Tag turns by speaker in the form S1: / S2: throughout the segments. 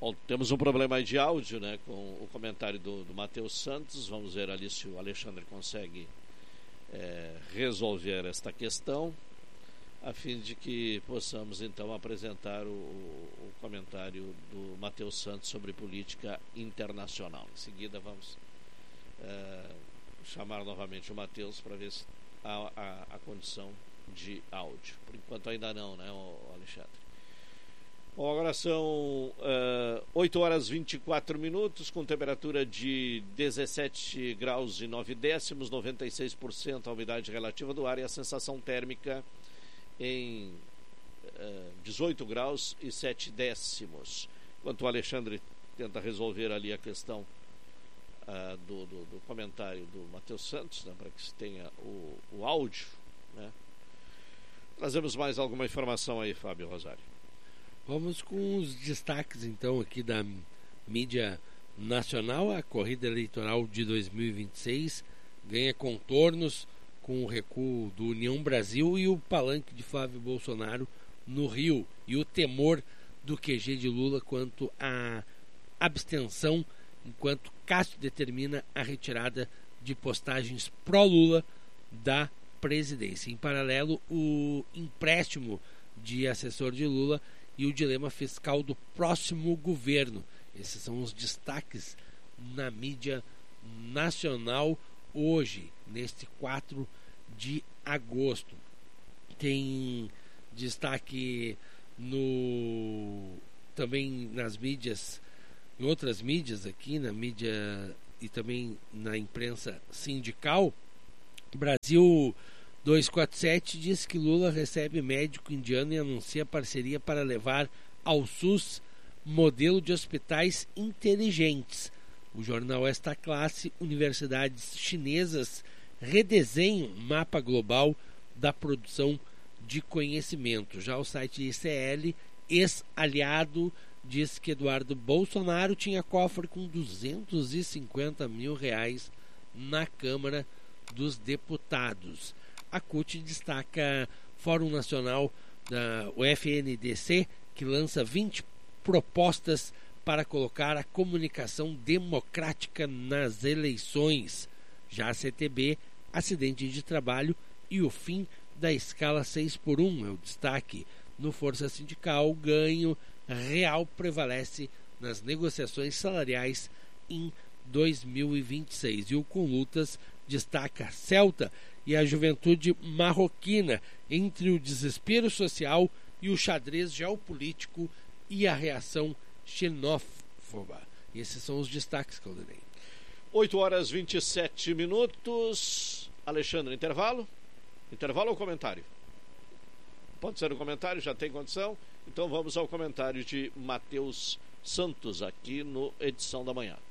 S1: Bom, temos um problema aí de áudio, né, com o comentário do Matheus Santos. Vamos ver ali se o Alexandre consegue resolver esta questão, a fim de que possamos então apresentar o comentário do Matheus Santos sobre política internacional. Em seguida vamos chamar novamente o Matheus para ver se há a condição de áudio. Por enquanto ainda não, né, Alexandre? Bom, agora são 8 horas 24 minutos, com temperatura de 17 graus e 9 décimos, 96% a umidade relativa do ar e a sensação térmica em 18 graus e 7 décimos. Enquanto o Alexandre tenta resolver ali a questão do comentário do Matheus Santos, né, para que se tenha o áudio, né? Trazemos mais alguma informação aí, Fábio Rosário?
S2: Vamos com os destaques então aqui da mídia nacional. A corrida eleitoral de 2026 ganha contornos com o recuo do União Brasil e o palanque de Flávio Bolsonaro no Rio, e o temor do QG de Lula quanto à abstenção, enquanto Cássio determina a retirada de postagens pró-Lula da presidência. Em paralelo, o empréstimo de assessor de Lula e o dilema fiscal do próximo governo. Esses são os destaques na mídia nacional hoje, neste 4 de agosto. Tem destaque também nas mídias, em outras mídias aqui, na mídia e também na imprensa sindical. Brasil 247 diz que Lula recebe médico indiano e anuncia parceria para levar ao SUS modelo de hospitais inteligentes. O jornal Esta Classe, universidades chinesas redesenham mapa global da produção de conhecimento. Já o site ICL, ex-aliado, diz que Eduardo Bolsonaro tinha cofre com R$250 mil na Câmara dos Deputados. A CUT destaca Fórum Nacional da UFNDC, que lança 20 propostas para colocar a comunicação democrática nas eleições. Já a CTB, acidente de trabalho e o fim da escala 6x1 é o destaque. No Força Sindical, ganho real prevalece nas negociações salariais em 2026. E o Conlutas destaca Celta e a juventude marroquina entre o desespero social e o xadrez geopolítico e a reação xenófoba. Esses são os destaques, Caldanei.
S1: 8 horas 27 minutos. Alexandre, intervalo? Intervalo ou comentário? Pode ser um comentário, já tem condição? Então vamos ao comentário de Matheus Santos aqui no Edição da Manhã.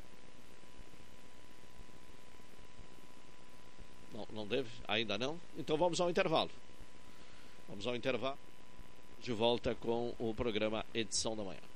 S1: Não deve? Ainda não? Então vamos ao intervalo. Vamos ao intervalo. De volta com o programa Edição da Manhã.